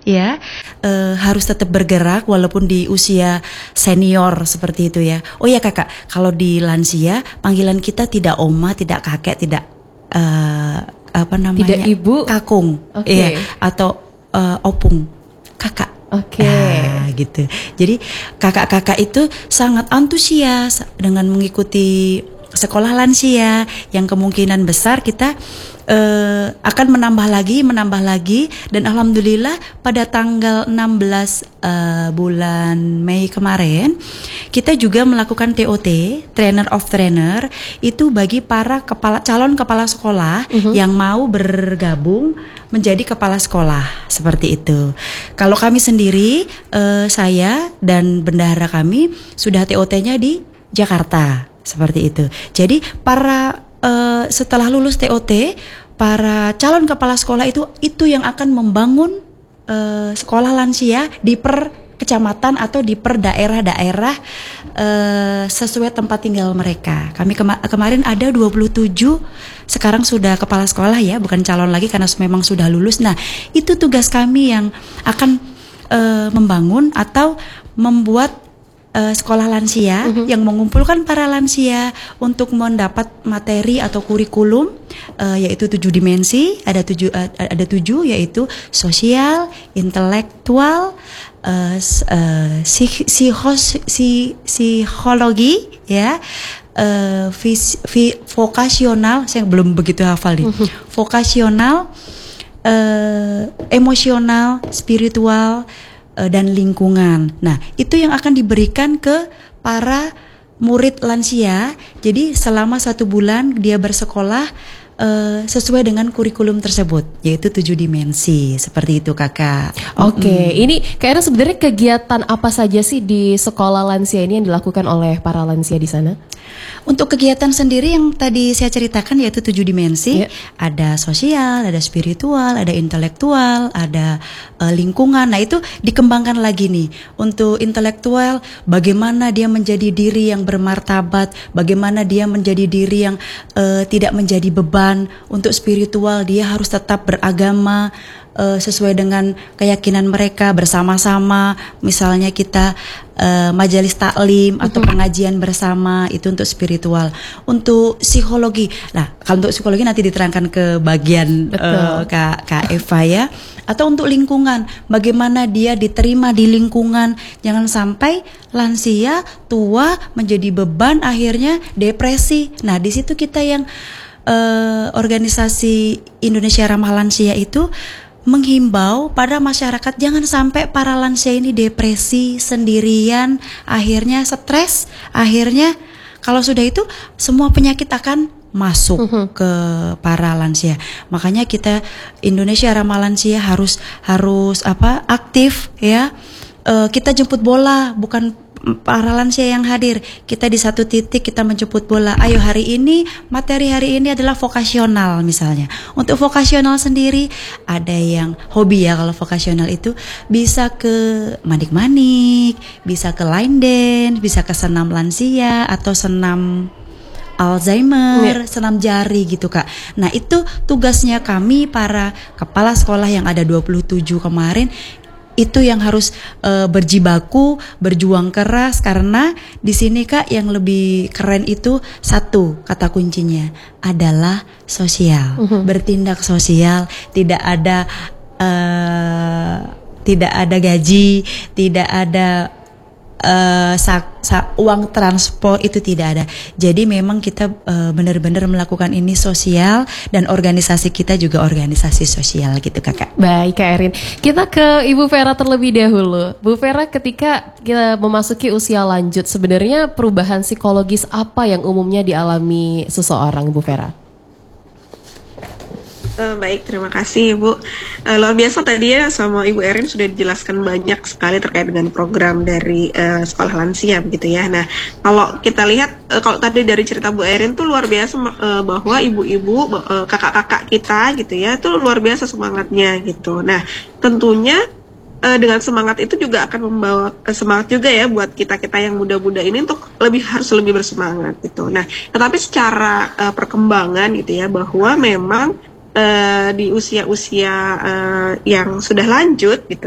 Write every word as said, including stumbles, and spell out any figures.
ya uh, harus tetap bergerak walaupun di usia senior seperti itu ya. Oh ya kakak, kalau di lansia panggilan kita tidak oma, tidak kakek, tidak uh, apa namanya, tidak ibu, kakung, okay. ya, atau uh, opung, kakak. Oke, okay. Nah, gitu. Jadi kakak-kakak itu sangat antusias dengan mengikuti sekolah lansia yang kemungkinan besar kita uh, akan menambah lagi, menambah lagi dan alhamdulillah pada tanggal enam belas uh, bulan Mei kemarin kita juga melakukan T O T, Trainer of Trainer, itu bagi para kepala calon kepala sekolah uh-huh. yang mau bergabung menjadi kepala sekolah seperti itu. Kalau kami sendiri, uh, saya dan bendahara kami sudah T O T-nya di Jakarta. Seperti itu. Jadi para uh, setelah lulus T O T, para calon kepala sekolah itu itu yang akan membangun uh, sekolah lansia di per kecamatan atau di per daerah-daerah uh, sesuai tempat tinggal mereka. Kami kema- kemarin ada dua puluh tujuh, sekarang sudah kepala sekolah ya, bukan calon lagi karena memang sudah lulus. Nah, itu tugas kami yang akan uh, membangun atau membuat Uh, sekolah lansia uh-huh. yang mengumpulkan para lansia untuk mendapat materi atau kurikulum uh, yaitu tujuh dimensi, ada tujuh uh, ada tujuh yaitu sosial, intelektual, uh, uh, psik- psikos- psi- psikologi, ya, uh, vis- vi- vokasional, saya belum begitu hafal nih, uh-huh. vokasional, uh, emosional, spiritual, dan lingkungan. Nah, itu yang akan diberikan ke para murid lansia. Jadi selama satu bulan dia bersekolah uh, sesuai dengan kurikulum tersebut, yaitu tujuh dimensi. Seperti itu kakak. Oke, okay. mm. Ini kayaknya sebenarnya kegiatan apa saja sih di sekolah lansia ini yang dilakukan oleh para lansia di sana? Untuk kegiatan sendiri yang tadi saya ceritakan yaitu tujuh dimensi, yeah. ada sosial, ada spiritual, ada intelektual, ada uh, lingkungan. Nah itu dikembangkan lagi nih. Untuk intelektual, bagaimana dia menjadi diri yang bermartabat, bagaimana dia menjadi diri yang uh, tidak menjadi beban. Untuk spiritual, dia harus tetap beragama uh, sesuai dengan keyakinan mereka bersama-sama. Misalnya kita Uh, majelis taklim atau uh-huh. pengajian bersama, itu untuk spiritual. Untuk psikologi, nah kalau untuk psikologi nanti diterangkan ke bagian uh, Kak, Kak Eva ya. Atau untuk lingkungan, bagaimana dia diterima di lingkungan, jangan sampai lansia tua menjadi beban akhirnya depresi. Nah di situ kita yang uh, organisasi Indonesia Ramah Lansia itu menghimbau pada masyarakat jangan sampai para lansia ini depresi sendirian, akhirnya stres, akhirnya kalau sudah itu semua penyakit akan masuk uh-huh. ke para lansia. Makanya kita Indonesia Ramah Lansia harus harus apa aktif ya. Uh, kita jemput bola, bukan para lansia yang hadir. Kita di satu titik kita menjemput bola. Ayo hari ini, materi hari ini adalah vokasional misalnya. Untuk vokasional sendiri ada yang hobi ya, kalau vokasional itu bisa ke manik-manik, bisa ke line dance, bisa ke senam lansia atau senam Alzheimer, yeah. senam jari gitu Kak. Nah itu tugasnya kami para kepala sekolah yang ada dua puluh tujuh kemarin. Itu yang harus uh, berjibaku, berjuang keras, karena di sini Kak yang lebih keren itu satu kata kuncinya adalah sosial, uh-huh. bertindak sosial, tidak ada uh, tidak ada gaji, tidak ada uh, sa- sa- uang transport, itu tidak ada. Jadi memang kita uh, benar-benar melakukan ini sosial, dan organisasi kita juga organisasi sosial gitu Kakak. Baik Kak Erin, kita ke Ibu Vera terlebih dahulu. Bu Vera, ketika kita memasuki usia lanjut, sebenarnya perubahan psikologis apa yang umumnya dialami seseorang, Bu Vera? Uh, baik, terima kasih Ibu. Uh, luar biasa tadi ya sama Ibu Erin sudah dijelaskan banyak sekali terkait dengan program dari uh, sekolah lansia begitu ya. Nah, kalau kita lihat uh, kalau tadi dari cerita Bu Erin tuh luar biasa uh, bahwa ibu-ibu, uh, kakak-kakak kita gitu ya, tuh luar biasa semangatnya gitu. Nah, tentunya uh, dengan semangat itu juga akan membawa uh, semangat juga ya buat kita-kita yang muda-muda ini untuk lebih harus lebih bersemangat gitu. Nah, tetapi secara uh, perkembangan gitu ya, bahwa memang Uh, di usia-usia uh, yang sudah lanjut gitu